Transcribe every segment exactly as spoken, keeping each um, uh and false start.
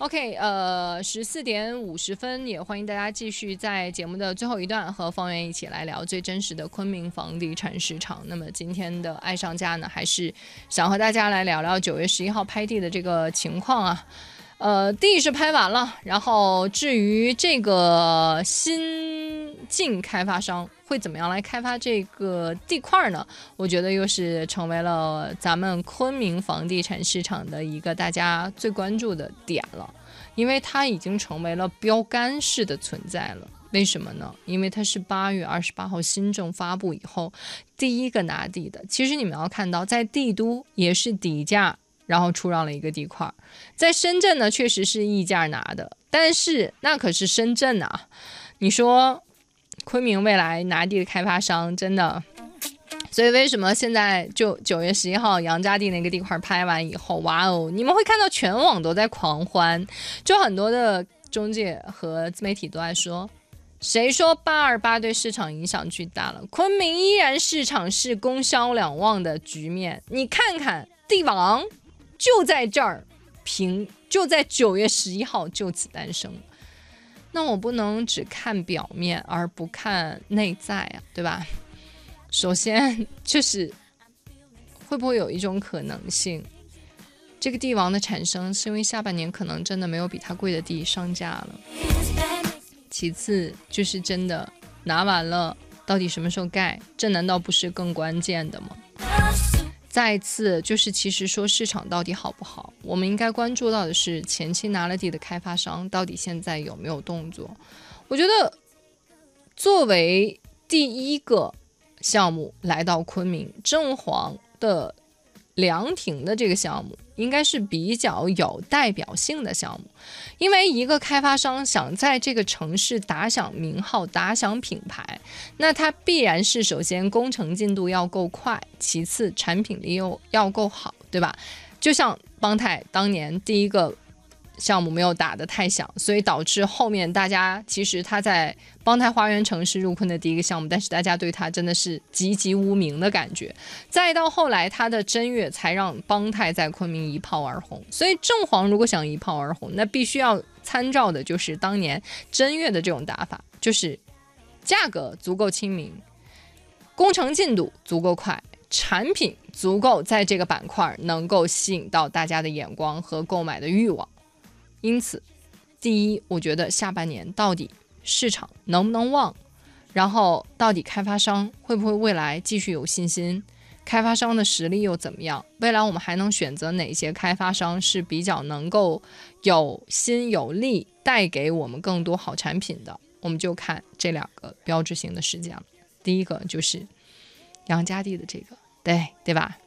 OK， 呃，十四点五十分，也欢迎大家继续在节目的最后一段和方圆一起来聊最真实的昆明房地产市场。那么今天的爱上家呢，还是想和大家来聊聊九月十一号拍地的这个情况啊。呃，地是拍完了，然后至于这个新晋开发商会怎么样来开发这个地块呢？我觉得又是成为了咱们昆明房地产市场的一个大家最关注的点了，因为它已经成为了标杆式的存在了。为什么呢？因为它是八月二十八号新政发布以后第一个拿地的。其实你们要看到，在帝都也是底价然后出让了一个地块，在深圳呢确实是溢价拿的，但是那可是深圳啊。你说昆明未来拿地的开发商真的，所以为什么现在就九月十一号杨家地那个地块拍完以后，哇哦，你们会看到全网都在狂欢，就很多的中介和自媒体都在说，谁说八二八对市场影响巨大了？昆明依然市场是供销两旺的局面，你看看地王就在这儿，平就在九月十一号就此诞生。那我不能只看表面而不看内在啊，对吧？首先就是会不会有一种可能性，这个地王的产生是因为下半年可能真的没有比它贵的地上架了。其次就是真的拿完了，到底什么时候盖，这难道不是更关键的吗？再次就是其实说市场到底好不好，我们应该关注到的是前期拿了地的开发商到底现在有没有动作。我觉得作为第一个项目来到昆明，正黄的凉亭的这个项目应该是比较有代表性的项目，因为一个开发商想在这个城市打响名号打响品牌，那它必然是首先工程进度要够快，其次产品力又要够好，对吧？就像邦泰当年第一个项目没有打得太响，所以导致后面大家其实他在邦泰花园城是入昆的第一个项目，但是大家对他真的是籍籍无名的感觉。再到后来他的真月才让邦泰在昆明一炮而红，所以正黄如果想一炮而红，那必须要参照的就是当年真月的这种打法，就是价格足够亲民，工程进度足够快，产品足够在这个板块能够吸引到大家的眼光和购买的欲望。因此第一，我觉得下半年到底市场能不能旺，然后到底开发商会不会未来继续有信心，开发商的实力又怎么样，未来我们还能选择哪些开发商是比较能够有心有力带给我们更多好产品的，我们就看这两个标志性的事件了。第一个就是杨家地的这个，对对吧？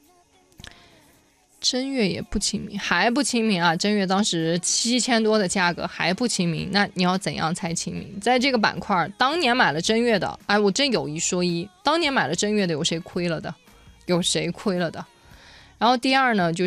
真月也不亲民，还不亲民啊！真月当时七千多的价格还不亲民，那你要怎样才亲民？在这个板块，当年买了真月的，哎，我真有一说一，当年买了真月的有谁亏了的？有谁亏了的？然后第二呢，就